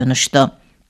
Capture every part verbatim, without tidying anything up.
koyunuştu.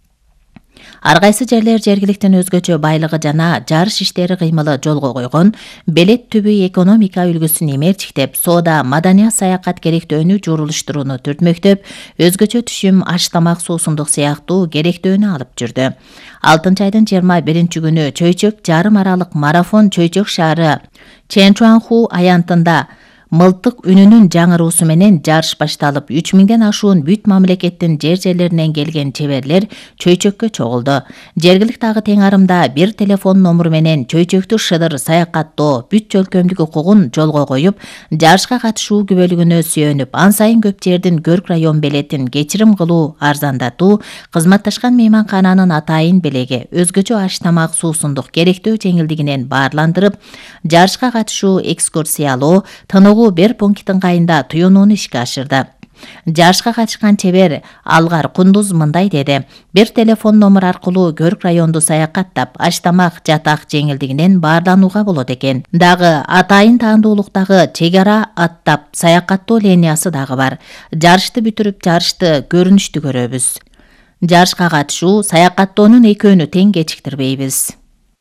Аргайсы жерлер жергиликтин өзгөчө байлыгы жана жарыш иштери кыймылы жолго койгон, белет түбү экономика үлгүсүн эмерчиктеп, соода, маданият, саякат керектөөнү журулуштурууну түртмөктөп, өзгөчө түшүм, аш тамак, суусундук сыяктуу керектөөнү алып жүрдү. алтынчы айдын жыйырма биринчи күнү Чөйчөк жарым аралык марафон Чөйчөк шаары Чэнчуанху аянтында мылтык үнүнүн жаңыруусу менен жарыш башталып, үч миңден ашуун бүт мамлекеттин жер жерлеринен келген чеберлер Чөйчөккө чогулду. Жергиликти агы тең арымда бир телефон номуру менен Чөйчөктү шыдыр саякаттоо бүт жөлкөмдүк укугун жолго коюп, жарышка катышуу күбөлүгүнө сүйөнүп, ан сайын көп жердин Көрк район белетин кечирим кылуу, арзандатуу, кызматташкан мейманкананын атайын белеги, өзгөчө аш тамак, суусундук керектөө жеңилдигинен баарландырып, жарышка катышуу, экскурсиялоо, тыныгуу бир пункттин кайында туюнууну ишке ашырды. Жарышка катышкан чебер Алгар Кундуз мындай деди: бир телефон номер аркылуу Көрк районду саякаттап, аш тамак, жатак жеңилдигинен баарланууга болот экен. Дагы атайын таандуулуктагы чек ара аттап саякаттоо линиясы дагы бар. Жарышты бүтүрүп, жарышты көрүнүштү көрөбүз. Жарышка катышуу, саякаттоонун экөөнү тең кечиктирбейбиз.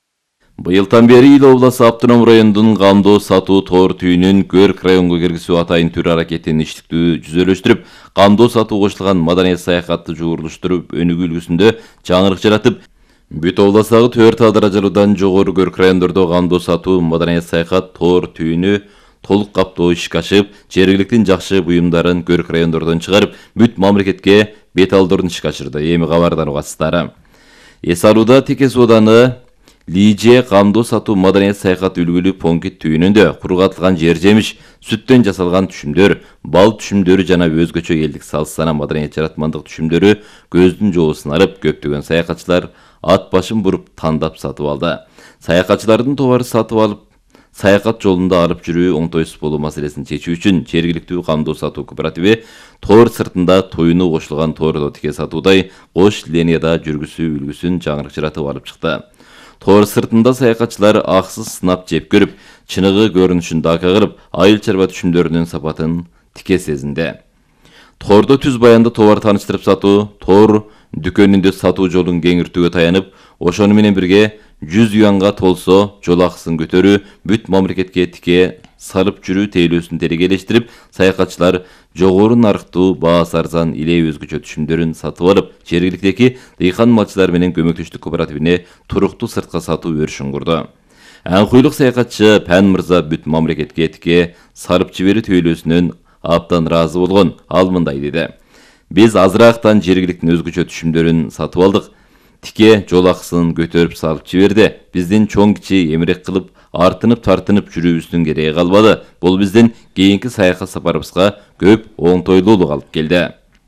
Быйылдан бери Ил обласы Автоном районунун камдоо сатуу тоор түйүнүн Көрк районго киргизүү атайын түр аракетин иштиктүү жүзөлөштүрүп, камдоо сатуу кошулган маданият саякатты жуурулуштуруп, өнүгүү үлгүсүндө жаңырык жаратып, бүт областагы төрт даражалуудан жогору Көрк райондордо камдоо сатуу маданият саякат тоор түйүнү толук каптоо ишке ашып, жергиликтин жакшы буюмдарын Көрк райондордон чыгарып, бүт мамлекетке бет алдырууну ишке ашырды. Эми кабардар угасыздар. Эс алууда Текес ооданы Лиже камдоо сатуу маданият саякат үлгүлүү пункт түйүнүндө кургатылган жер жемиш, сүттөн жасалган түшүмдөр, бал түшүмдөрү жана өзгөчө элдик салт-сана маданият жаратмандык түшүмдөрү көздүн жоосун арып, көптөгөн саякатчылар ат башын буруп тандап сатып алды. Саякатчылардын тобары сатып алып, саякат жолунда алып жүрүү оңтойсуз болуу маселесин чечүү үчүн жергиликтүү камдоо сатуу кооперативи тоор сыртында тоюну кошулган тоордо тике сатуудай кош линияда жүргүзүү үлгүсүн жаңырык жаратып алып чыкты. Тоор сыртында саякатчылар аксыз сынап жеп көрүп, чыныгы көрүнүшүн дака кылып, айыл чарба түшүмдөрүнүн сапатын тике сезинди. Тоордо түз баянды товар тааныштырып сатуу, тоор дүкөнүндө сатуу жолун кеңиртүүгө таянып, ошону менен бирге жүз юанга толсо жол акысын көтөрүү, бүт мамлекетке тике сарып жүрүү тейлөөсүн терегелештирип, саякатчылар жогору нарыктуу, баасы арзан иле өзгөчө түшүмдөрүн сатып алып, жергиликтеги дыйкан малчылар менен көмөктөштүк кооперативине туруктуу сыртка сатуу өрүшүн курду. Аңкуйлук саякатчы Пән мырза бүт мамлекетке тике сарып жиберүү тейлөөсүнөн абдан ыраазы болгон. Ал мындай деди: биз азыраактан жергиликтин өзгөчө түшүмдөрүн сатып алдык. Тике жол акысын көтөрүп салып жиберди. Биздин чоң кичи эмерек кылып, артынып тартынып жүрүүбүздүн кереги калбады. Бул биздин кийинки саякат сапарыбызга көп оңтойлуулук алып келди.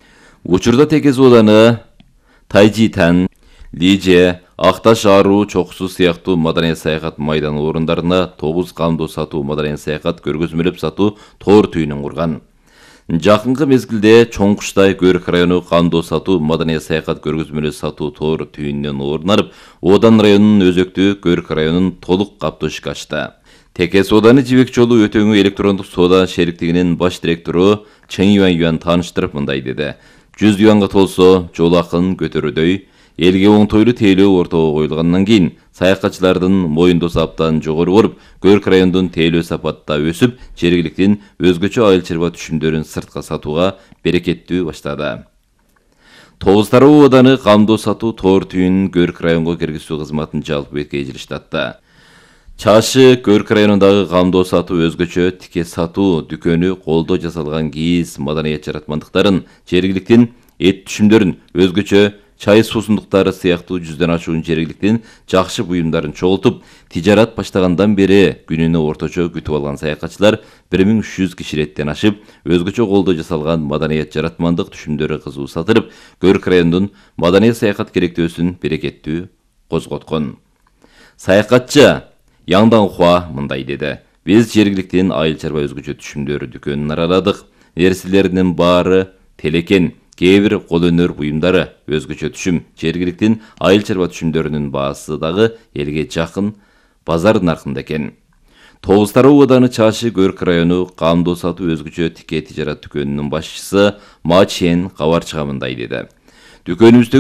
Учурда Текес ооданы Тайжитан, Лиже, Акташ Аруу чокусу сыяктуу маданият саякат майдан орундарына тогуз камдоо сатуу маданият саякат көргөзмөлөп сатуу тоор түйүнүн курган. Жакынкы мезгилде Чоңкуштай Көрк району камдоо сатуу маданият саякат көргөзмөлөп сатуу тоор түйүнүнөн орун алып, Одан районунун өзөктүү Көрк районун толук каптоо ишке ашты. Текес ооданы жибек жолу өтөңү электрондук соода шериктигинин баш директору Чен Юан Юан тааныштырып мындай деди: жүз юанга толсо жол акын көтөрүүдөй элге оңтойлуу тейлөө ортого коюлгандан кийин саякатчылардын моюндосу абдан жогору болуп, Көрк райондун тейлөө сапаты да өсүп, жергиликтин өзгөчө айыл чарба түшүмдөрүн сыртка сатууга берекеттүү баштады. Тогуз тароо ооданы камдоо сатуу тоор түйүнүн Көрк районго киргизүү кызматын жалпы бетке жылыштатты. Чашы Көрк районундагы камдоо сатуу өзгөчө тике сатуу дүкөнү колдо жасалган кийиз маданият жаратмандыктарын, жергиликтин эт түшүмдөрүн, өзгөчө чай суусундуктары сыяктуу жүздөн ашуун жергиликтин жакшы буюмдарын чогултуп, тижарат баштагандан бери күнүнө орточо күтүп алган саякатчылар бир миң үч жүз киши реттен ашып, өзгөчө колдо жасалган маданият жаратмандык түшүмдөрү кызуу сатылып, Көрк районунун маданият саякат керектөөсүн берекеттүү козготкон. Саякатчы Яңдан Хуа мындай деди: биз жергиликтин айыл чарба өзгөчө түшүмдөрү дүкөнүн араладык. Нерселеринин баары телекен, кээ бир кол өнөр буюмдары, өзгөчө түшүм, жергиликтин айыл чарба түшүмдөрүнүн баасы дагы элге жакын базар наркында экен. Тогуз тароо ооданы Чашы Көрк району камдоо сатуу өзгөчө тике тижарат дүкөнүнүн башчысы Ма Чен кабарчыга мындай деди: дүкөнүбүздөгү